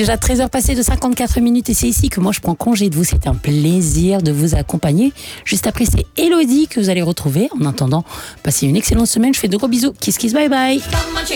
déjà 13h passées de 54 minutes et c'est ici que moi je prends congé de vous. C'est un plaisir de vous accompagner. Juste après, c'est Elodie que vous allez retrouver. En attendant, passez une excellente semaine. Je fais de gros bisous. Kiss kiss, bye bye.